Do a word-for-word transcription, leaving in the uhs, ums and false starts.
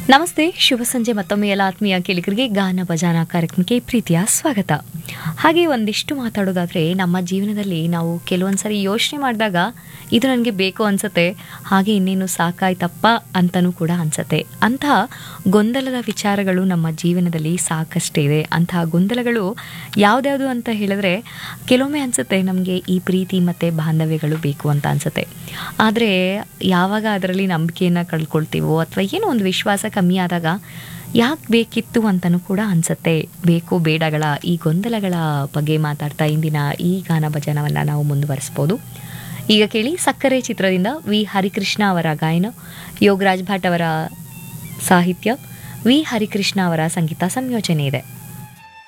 ನಮಸ್ತೆ, ಶುಭ ಸಂಜೆ. ಮತ್ತೊಮ್ಮೆ ಎಲ್ಲ ಆತ್ಮೀಯ ಕೇಳಿಗರಿಗೆ ಗಾನ ಭಜಾನ ಕಾರ್ಯಕ್ರಮಕ್ಕೆ ಪ್ರೀತಿಯ ಸ್ವಾಗತ. ಹಾಗೆ ಒಂದಿಷ್ಟು ಮಾತಾಡೋದಾದರೆ, ನಮ್ಮ ಜೀವನದಲ್ಲಿ ನಾವು ಕೆಲವೊಂದ್ಸರಿ ಯೋಚನೆ ಮಾಡಿದಾಗ ಇದು ನನಗೆ ಬೇಕು ಅನಿಸುತ್ತೆ, ಹಾಗೆ ಇನ್ನೇನು ಸಾಕಾಯ್ತಪ್ಪ ಅಂತಲೂ ಕೂಡ ಅನಿಸುತ್ತೆ. ಅಂತಹ ಗೊಂದಲದ ವಿಚಾರಗಳು ನಮ್ಮ ಜೀವನದಲ್ಲಿ ಸಾಕಷ್ಟಿದೆ. ಅಂತಹ ಗೊಂದಲಗಳು ಯಾವುದ್ಯಾವುದು ಅಂತ ಹೇಳಿದ್ರೆ, ಕೆಲವೊಮ್ಮೆ ಅನಿಸುತ್ತೆ ನಮಗೆ ಈ ಪ್ರೀತಿ ಮತ್ತು ಬಾಂಧವ್ಯಗಳು ಬೇಕು ಅಂತ ಅನಿಸುತ್ತೆ. ಆದರೆ ಯಾವಾಗ ಅದರಲ್ಲಿ ನಂಬಿಕೆಯನ್ನು ಕಳ್ಕೊಳ್ತೀವೋ ಅಥವಾ ಏನೋ ಒಂದು ವಿಶ್ವಾಸ ಕಮ್ಮಿ ಆದಾಗ ಯಾಕೆ ಬೇಕಿತ್ತು ಅಂತಲೂ ಕೂಡ ಅನಿಸುತ್ತೆ. ಬೇಕು ಬೇಡಗಳ ಈ ಗೊಂದಲಗಳ ಬಗ್ಗೆ ಮಾತಾಡ್ತಾ ಇಂದಿನ ಈ ಗಾನ ಭಜನವನ್ನು ನಾವು ಮುಂದುವರಿಸ್ಬೋದು. ಈಗ ಕೇಳಿ, ಸಕ್ಕರೆ ಚಿತ್ರದಿಂದ ವಿ ಹರಿಕೃಷ್ಣ ಅವರ ಗಾಯನ, ಯೋಗರಾಜ್ ಭಟ್ ಅವರ ಸಾಹಿತ್ಯ, ವಿ ಹರಿಕೃಷ್ಣ ಅವರ ಸಂಗೀತ ಸಂಯೋಜನೆ ಇದೆ.